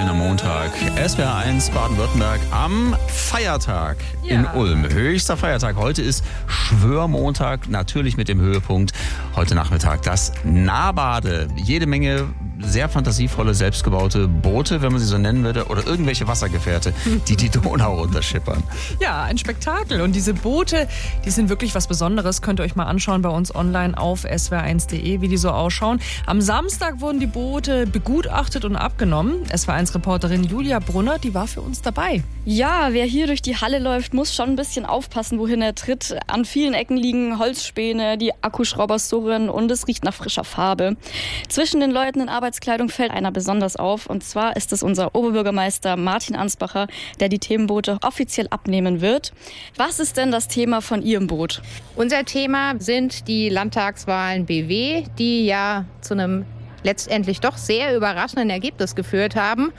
feiner Montag. SWR 1 Baden-Württemberg am Feiertag in Ulm. Höchster Feiertag. Heute ist Schwörmontag, natürlich mit dem Höhepunkt heute Nachmittag. Das Nahbade. Jede Menge sehr fantasievolle, selbstgebaute Boote, wenn man sie so nennen würde, oder irgendwelche Wassergefährte, die Donau runterschippern. Ja, ein Spektakel. Und diese Boote, die sind wirklich was Besonderes. Könnt ihr euch mal anschauen bei uns online auf swr1.de, wie die so ausschauen. Am Samstag wurden die Boote begutachtet und abgenommen. SWR1-Reporterin Julia Brunner, die war für uns dabei. Ja, wer hier durch die Halle läuft, muss schon ein bisschen aufpassen, wohin er tritt. An vielen Ecken liegen Holzspäne, die Akkuschrauber surren und es riecht nach frischer Farbe. Zwischen den Leuten in Arbeitskleidung fällt einer besonders auf. Und zwar ist es unser Oberbürgermeister Martin Ansbacher, der die Themenboote offiziell abnehmen wird. Was ist denn das Thema von Ihrem Boot? Unser Thema sind die Landtagswahlen BW, die ja zu einem letztendlich doch sehr überraschenden Ergebnis geführt haben.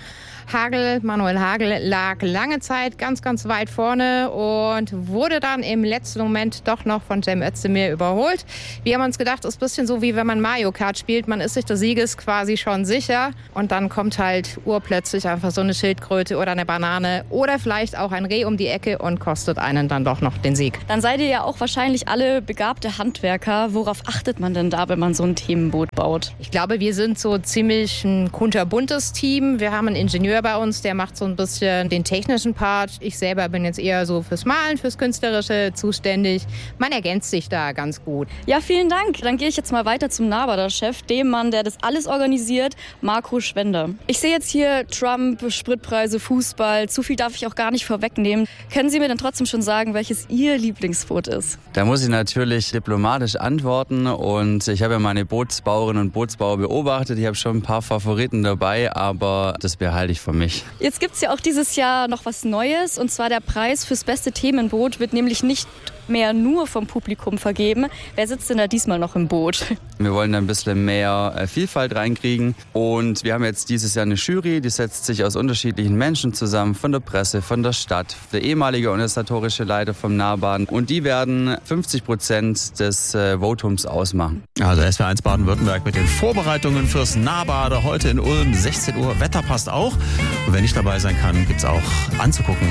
Manuel Hagel lag lange Zeit ganz, ganz weit vorne und wurde dann im letzten Moment doch noch von Cem Özdemir überholt. Wir haben uns gedacht, es ist ein bisschen so, wie wenn man Mario Kart spielt. Man ist sich des Sieges quasi schon sicher und dann kommt halt urplötzlich einfach so eine Schildkröte oder eine Banane oder vielleicht auch ein Reh um die Ecke und kostet einen dann doch noch den Sieg. Dann seid ihr ja auch wahrscheinlich alle begabte Handwerker. Worauf achtet man denn da, wenn man so ein Themenboot baut? Ich glaube, wir sind so ziemlich ein kunterbuntes Team. Wir haben einen Ingenieur bei uns, der macht so ein bisschen den technischen Part. Ich selber bin jetzt eher so fürs Malen, fürs Künstlerische zuständig. Man ergänzt sich da ganz gut. Ja, vielen Dank. Dann gehe ich jetzt mal weiter zum Nahbader-Chef, dem Mann, der das alles organisiert, Marco Schwender. Ich sehe jetzt hier Trump, Spritpreise, Fußball. Zu viel darf ich auch gar nicht vorwegnehmen. Können Sie mir denn trotzdem schon sagen, welches Ihr Lieblingsboot ist? Da muss ich natürlich diplomatisch antworten und ich habe ja meine Bootsbauerinnen und Bootsbauer beobachtet. Ich habe schon ein paar Favoriten dabei, aber das behalte ich für mich. Jetzt gibt es ja auch dieses Jahr noch was Neues, und zwar der Preis fürs beste Themenboot wird nämlich nicht mehr nur vom Publikum vergeben. Wer sitzt denn da diesmal noch im Boot? Wir wollen da ein bisschen mehr Vielfalt reinkriegen und wir haben jetzt dieses Jahr eine Jury, die setzt sich aus unterschiedlichen Menschen zusammen, von der Presse, von der Stadt, der ehemalige organisatorische Leiter vom Nahbaden, und die werden 50% des Votums ausmachen. Also SWR 1 Baden-Württemberg mit den Vorbereitungen fürs Nahbade heute in Ulm, 16 Uhr. Wetter passt auch. Und wer nicht dabei sein kann, gibt's auch anzugucken